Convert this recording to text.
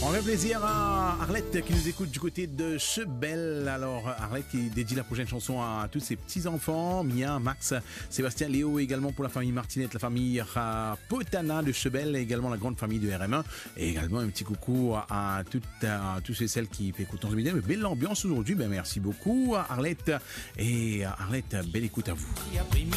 On fait plaisir à Arlette qui nous écoute du côté de Chebel. Alors Arlette qui dédie la prochaine chanson à tous ses petits-enfants, Mia, Max, Sébastien, Léo, également pour la famille Martinette, la famille Potana de Chebel, également la grande famille de RM1, et également un petit coucou à tous et celles qui écoutent en ce midi. Belle ambiance aujourd'hui, merci beaucoup Arlette. Et Arlette, belle écoute à vous.